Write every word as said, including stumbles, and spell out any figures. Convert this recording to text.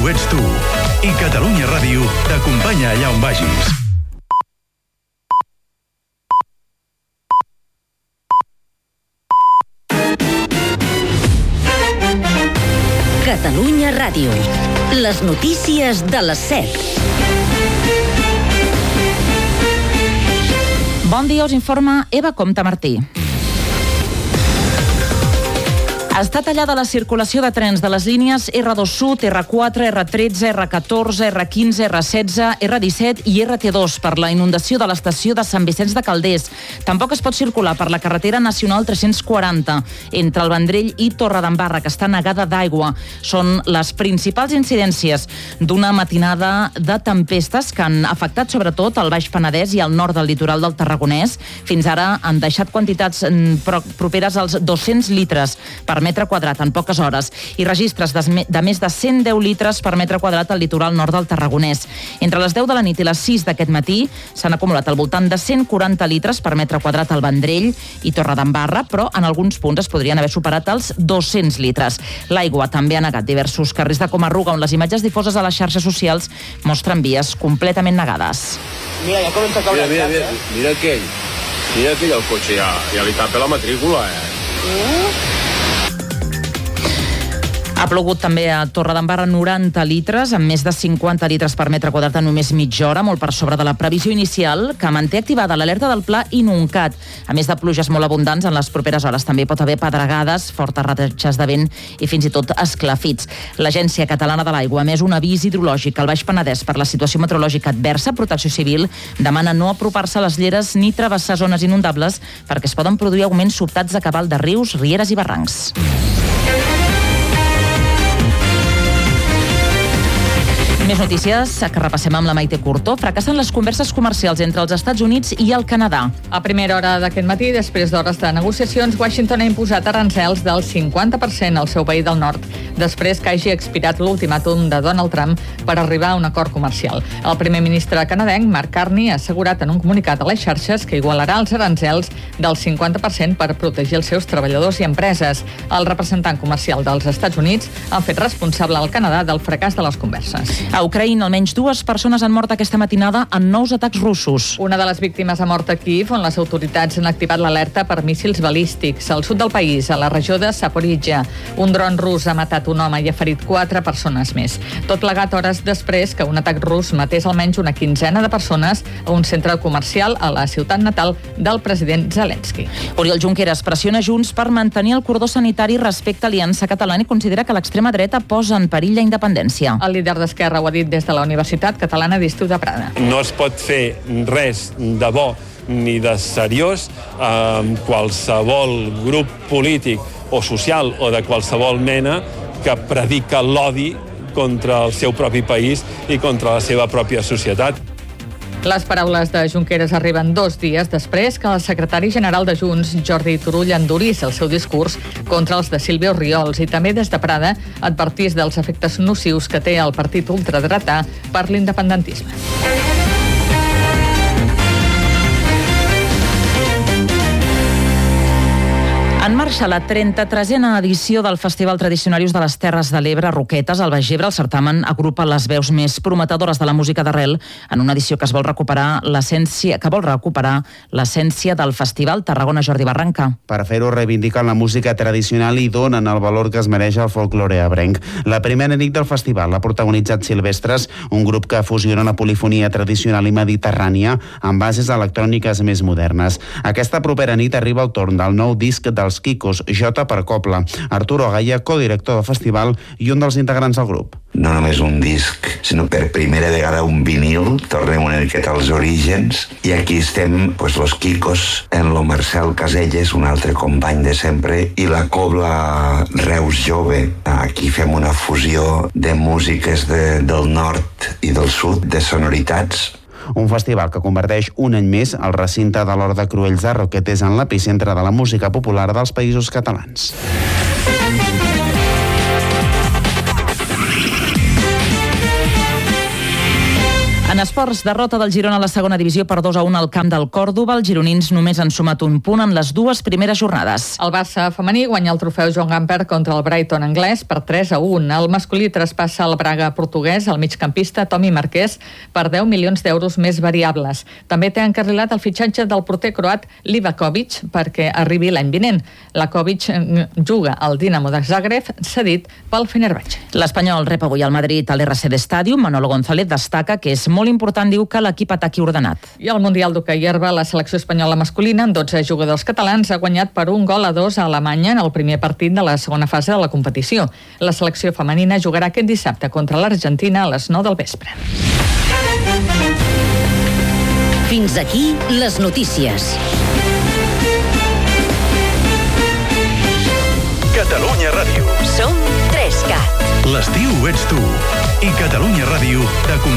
ràdio ets tu. I Catalunya Ràdio t'acompanya allà on vagis. Catalunya Ràdio. Les notícies de les set. Bon dia, us informa Eva Comte Martí. Està tallada la circulació de trens de les línies erre dos Sud, erre quatre, erre tretze, erre catorze, erre quinze, erre setze, erre disset i erre te dos per la inundació de l'estació de Sant Vicenç de Calders. Tampoc es pot circular per la carretera nacional tres-cents quaranta entre el Vendrell i Torredembarra, que està negada d'aigua. Són les principals incidències d'una matinada de tempestes que han afectat sobretot el Baix Penedès i el nord del litoral del Tarragonès. Fins ara han deixat quantitats properes als dos-cents litres per metre quadrat en poques hores i registres de més de cent deu litres per metre quadrat al litoral nord del Tarragonès. Entre les deu de la nit i les sis d'aquest matí s'han acumulat al voltant de cent quaranta litres per metre quadrat al Vendrell i Torredembarra, però en alguns punts es podrien haver superat els dos-cents litres. L'aigua també ha negat diversos carrers de Comarruga, on les imatges difoses a les xarxes socials mostren vies completament negades. Mira, ja comença a caure. Mira, mira, mira, mira aquell. Mira aquell el cotxe, ja, ja li tapa la matrícula, eh? Mm? Ha plogut també a Torredembarra noranta litres, amb més de cinquanta litres per metre quadrat en només mitja hora, molt per sobre de la previsió inicial, que manté activada l'alerta del pla Inuncat. A més de pluges molt abundants, en les properes hores també pot haver pedregades, fortes ratxes de vent i fins i tot esclafits. L'Agència Catalana de l'Aigua ha emès un avís hidrològic al Baix Penedès per la situació meteorològica adversa. Protecció Civil demana no apropar-se a les lleres ni travessar zones inundables perquè es poden produir augments sobtats de cabal de rius, rieres i barrancs. Més notícies que repassem amb la Maite Curto. Fracassen les converses comercials entre els Estats Units i el Canadà. A primera hora d'aquest matí, després d'hores de negociacions, Washington ha imposat arancels del cinquanta per cent al seu veí del nord, després que hagi expirat l'ultimàtum de Donald Trump per arribar a un acord comercial. El primer ministre canadenc, Mark Carney, ha assegurat en un comunicat a les xarxes que igualarà els arancels del cinquanta per cent per protegir els seus treballadors i empreses. El representant comercial dels Estats Units ha fet responsable al Canadà del fracàs de les converses. A Ucraïna, almenys dues persones han mort aquesta matinada en nous atacs russos. Una de les víctimes ha mort a Kíev, on les autoritats han activat l'alerta per míssils balístics. Al sud del país, a la regió de Zaporizhia, un dron rus ha matat un home i ha ferit quatre persones més. Tot plegat hores després que un atac rus matés almenys una quinzena de persones a un centre comercial a la ciutat natal del president Zelensky. Oriol Junqueras pressiona Junts per mantenir el cordó sanitari respecte a Aliança Catalana i considera que l'extrema dreta posa en perill la independència. El líder d'Esquerra ho ha dit des de la Universitat Catalana d'Estiu de Prada. No es pot fer res de bo ni de seriós amb qualsevol grup polític o social o de qualsevol mena que predica l'odi contra el seu propi país i contra la seva pròpia societat. Les paraules de Junqueras arriben dos dies després que el secretari general de Junts, Jordi Turull, endurís el seu discurs contra els de Sílvia Orriols i també des de Prada advertís dels efectes nocius que té el partit ultradretà per l'independentisme. En marxa la trenta-tresena edició del Festival Tradicionarius de les Terres de l'Ebre, Roquetes, al Baix Ebre. El certamen agrupa les veus més prometedores de la música d'arrel en una edició que es vol recuperar l'essència, que vol recuperar l'essència del festival. Tarragona, Jordi Barranca. Per fer-ho reivindiquen la música tradicional i donen el valor que es mereix al folklore ebrenc. La primera nit del festival l'ha protagonitzat Silvestres, un grup que fusiona la polifonia tradicional i mediterrània amb bases electròniques més modernes. Aquesta propera nit arriba el torn del nou disc dels Quicos, J per Copla. Arturo Gaia, codirector del festival i un dels integrants del grup. No només un disc, sinó per primera vegada un vinil, tornem una miqueta als orígens, i aquí estem, pues, los Quicos, en lo Marcel Caselles, un altre company de sempre, i la Cobla Reus Jove. Aquí fem una fusió de músiques de, del nord i del sud, de sonoritats. Un festival que converteix un any més el recinte de l'Hort de Cruells de Roquetes en l'epicentre de la música popular dels Països Catalans. En En esports, derrota del Girona a la segona divisió per dos a un al camp del Còrdova. Els gironins només han sumat un punt en les dues primeres jornades. El Barça femení guanya el trofeu Joan Gamper contra el Brighton anglès per tres a un. El masculí traspassa el Braga portuguès al migcampista Tomi Marquès per deu milions d'euros més variables. També té encarrilat el fitxatge del porter croat Livakovic perquè arribi l'any vinent. Lakovic juga al Dinamo de Zagreb, cedit pel Fenerbahçe. L'Espanyol rep avui al Madrid a l'R C D Stadium. Manolo González destaca que és molt important, diu, que l'equip ataqui ordenat. I al Mundial d'hoquei herba, la selecció espanyola masculina, amb dotze jugadors catalans, ha guanyat per un gol a dos a Alemanya en el primer partit de la segona fase de la competició. La selecció femenina jugarà aquest dissabte contra l'Argentina a les nou del vespre. Fins aquí les notícies. Catalunya Ràdio. Som tres cat. L'estiu ets tu. I Catalunya Ràdio t'acompanya.